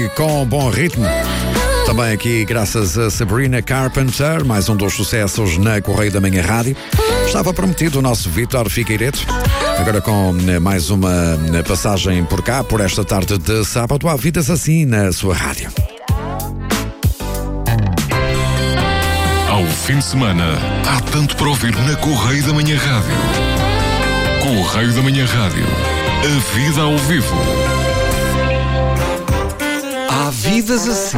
Com bom ritmo. Também aqui, graças a Sabrina Carpenter, mais um dos sucessos na Correio da Manhã Rádio. Estava prometido o nosso Vítor Figueiredo. Agora com mais uma passagem por cá, por esta tarde de sábado. Há vidas assim na sua rádio. Ao fim de semana, há tanto para ouvir na Correio da Manhã Rádio. Correio da Manhã Rádio. A vida ao vivo. Há vidas assim.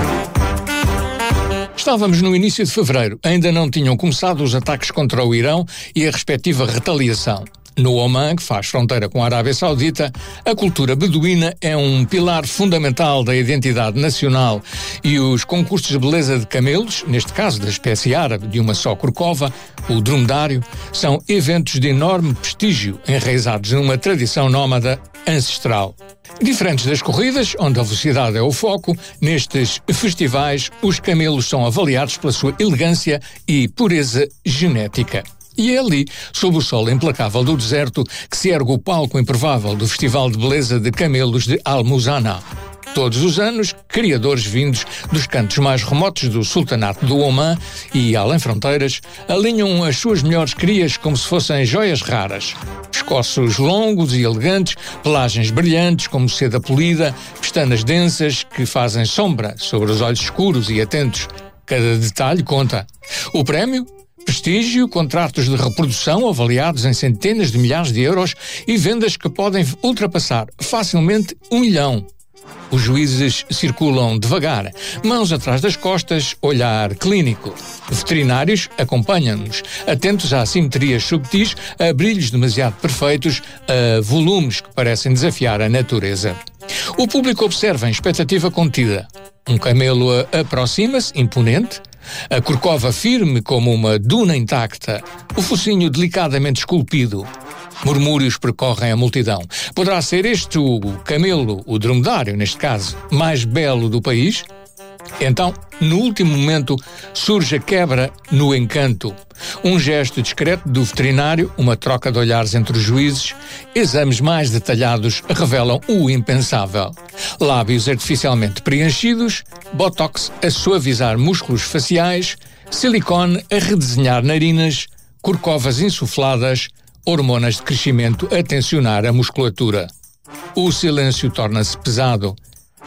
Estávamos no início de fevereiro. Ainda não tinham começado os ataques contra o Irão e a respectiva retaliação. No Omã, que faz fronteira com a Arábia Saudita, a cultura beduína é um pilar fundamental da identidade nacional e os concursos de beleza de camelos, neste caso da espécie árabe de uma só corcova, o dromedário, são eventos de enorme prestígio enraizados numa tradição nómada ancestral. Diferentes das corridas, onde a velocidade é o foco, nestes festivais os camelos são avaliados pela sua elegância e pureza genética. E é ali, sob o sol implacável do deserto, que se ergue o palco improvável do Festival de Beleza de Camelos de Al-Muzana. Todos os anos, criadores vindos dos cantos mais remotos do Sultanato do Omã e além fronteiras, alinham as suas melhores crias como se fossem joias raras. Pescoços longos e elegantes, pelagens brilhantes como seda polida, pestanas densas que fazem sombra sobre os olhos escuros e atentos. Cada detalhe conta. O prémio? Prestígio, contratos de reprodução avaliados em centenas de milhares de euros e vendas que podem ultrapassar facilmente 1 milhão. Os juízes circulam devagar, mãos atrás das costas, olhar clínico. Veterinários acompanham-nos, atentos a assimetrias subtis, a brilhos demasiado perfeitos, a volumes que parecem desafiar a natureza. O público observa em expectativa contida. Um camelo aproxima-se, imponente, a corcova firme como uma duna intacta, o focinho delicadamente esculpido. Murmúrios percorrem a multidão. Poderá ser este o camelo, o dromedário neste caso, mais belo do país? Então, no último momento, surge a quebra no encanto. Um gesto discreto do veterinário, uma troca de olhares entre os juízes, exames mais detalhados revelam o impensável. Lábios artificialmente preenchidos, botox a suavizar músculos faciais, silicone a redesenhar narinas, corcovas insufladas, hormonas de crescimento a tensionar a musculatura. O silêncio torna-se pesado.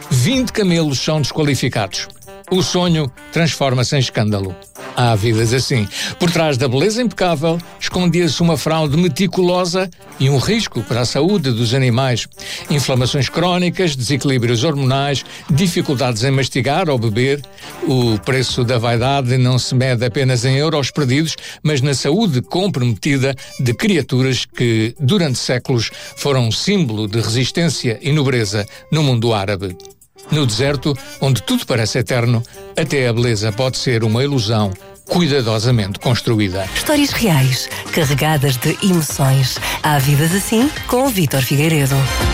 20 camelos são desqualificados. O sonho transforma-se em escândalo. Há vidas assim. Por trás da beleza impecável, escondia-se uma fraude meticulosa e um risco para a saúde dos animais. Inflamações crónicas, desequilíbrios hormonais, dificuldades em mastigar ou beber. O preço da vaidade não se mede apenas em euros perdidos, mas na saúde comprometida de criaturas que, durante séculos, foram símbolo de resistência e nobreza no mundo árabe. No deserto, onde tudo parece eterno, até a beleza pode ser uma ilusão cuidadosamente construída. Histórias reais, carregadas de emoções. Há vidas assim com o Vítor Figueiredo.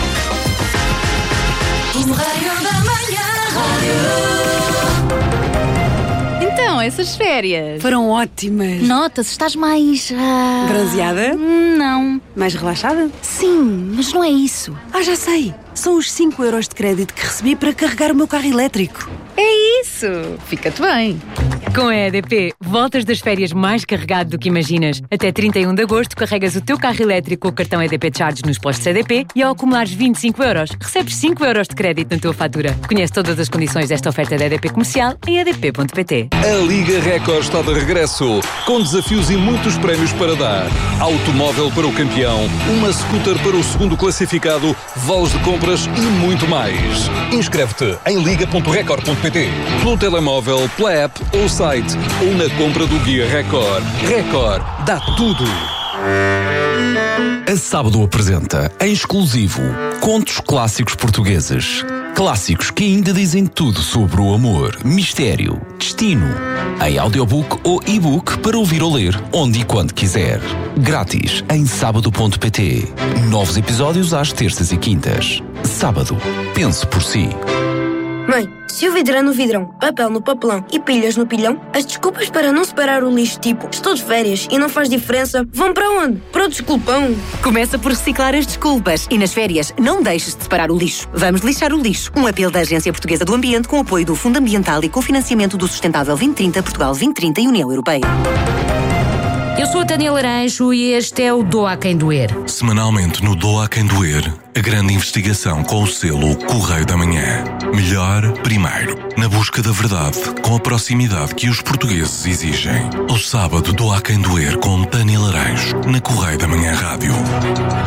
Então, essas férias foram ótimas. Nota-se, estás mais... Bronzeada? Não. Mais relaxada? Sim, mas não é isso. Já sei. São os 5 euros de crédito que recebi para carregar o meu carro elétrico. É isso. Fica-te bem. Com a EDP, voltas das férias mais carregado do que imaginas. Até 31 de agosto, carregas o teu carro elétrico com o cartão EDP Charge nos postos EDP e ao acumulares 25 euros, recebes 5 euros de crédito na tua fatura. Conhece todas as condições desta oferta da EDP Comercial em edp.pt. A Liga Record está de regresso, com desafios e muitos prémios para dar. Automóvel para o campeão, uma scooter para o segundo classificado, vales de compras e muito mais. Inscreve-te em liga.record.pt, pelo telemóvel, pela app ou site, ou na compra do Guia Record. Record, dá tudo! A Sábado apresenta, em exclusivo, contos clássicos portugueses. Clássicos que ainda dizem tudo sobre o amor, mistério, destino. Em audiobook ou e-book para ouvir ou ler, onde e quando quiser. Grátis em sábado.pt. Novos episódios às terças e quintas. Sábado, pense por si. Mãe, se o vidro é no vidrão, papel no papelão e pilhas no pilhão, as desculpas para não separar o lixo, tipo, estou de férias e não faz diferença, vão para onde? Para o desculpão. Começa por reciclar as desculpas e nas férias não deixes de separar o lixo. Vamos lixar o lixo. Um apelo da Agência Portuguesa do Ambiente com apoio do Fundo Ambiental e cofinanciamento do Sustentável 2030, Portugal 2030 e União Europeia. Eu sou a Tânia Laranjo e este é o Doa a Quem Doer. Semanalmente no Doa a Quem Doer, a grande investigação com o selo Correio da Manhã. Melhor primeiro, na busca da verdade, com a proximidade que os portugueses exigem. Ao sábado, Doa a Quem Doer com Tânia Laranjo, na Correio da Manhã Rádio.